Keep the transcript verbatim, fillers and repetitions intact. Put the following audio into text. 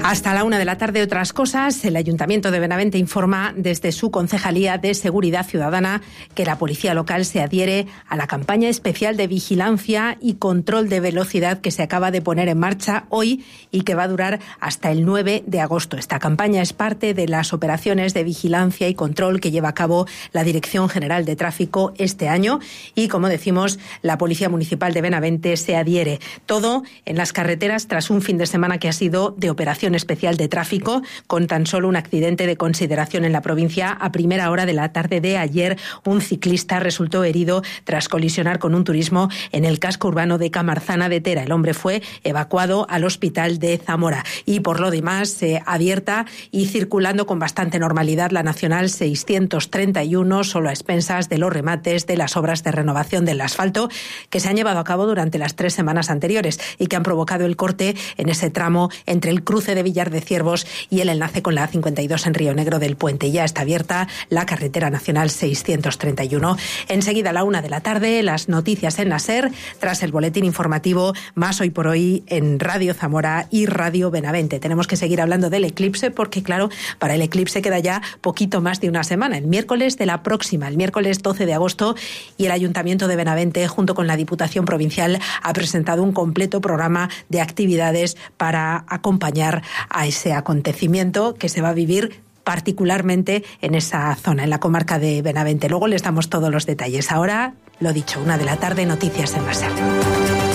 Hasta la una de la tarde, otras cosas. El Ayuntamiento de Benavente informa desde su Concejalía de Seguridad Ciudadana que la Policía Local se adhiere a la campaña especial de vigilancia y control de velocidad que se acaba de poner en marcha hoy y que va a durar hasta el nueve de agosto. Esta campaña es parte de las operaciones de vigilancia y control que lleva a cabo la Dirección General de Tráfico este año y, como decimos, la Policía Municipal de Benavente se adhiere. Todo en las carreteras tras un fin de semana que ha sido de operación especial de tráfico, con tan solo un accidente de consideración en la provincia. A primera hora de la tarde de ayer, un ciclista resultó herido tras colisionar con un turismo en el casco urbano de Camarzana de Tera. El hombre fue evacuado al hospital de Zamora. Y por lo demás, eh, abierta y circulando con bastante normalidad la Nacional seiscientos treinta y uno, solo a expensas de los remates de las obras de renovación del asfalto que se han llevado a cabo durante las tres semanas anteriores y que han provocado el corte en ese tramo entre el cruce de Villar de Ciervos y el enlace con la A cincuenta y dos en Río Negro del Puente. Ya está abierta la carretera nacional seiscientos treinta y uno. Enseguida a la una de la tarde, las noticias en la SER, tras el boletín informativo Más Hoy por Hoy en Radio Zamora y Radio Benavente. Tenemos que seguir hablando del eclipse porque, claro, para el eclipse queda ya poquito más de una semana, el miércoles de la próxima, el miércoles doce de agosto, y el Ayuntamiento de Benavente, junto con la Diputación Provincial, ha presentado un completo programa de actividades para acompañar a ese acontecimiento que se va a vivir particularmente en esa zona, en la comarca de Benavente. Luego les damos todos los detalles. Ahora, lo dicho, una de la tarde, noticias en la SER.